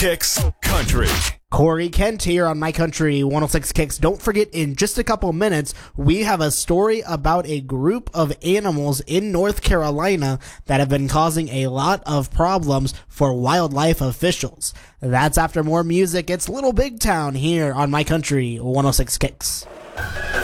Kicks Country. Corey Kent here on My Country 106 Kicks. Don't forget, in just a couple minutes, we have a story about a group of animals in North Carolina that have been causing a lot of problems for wildlife officials. That's after more music. It's Little Big Town here on My Country 106 Kicks.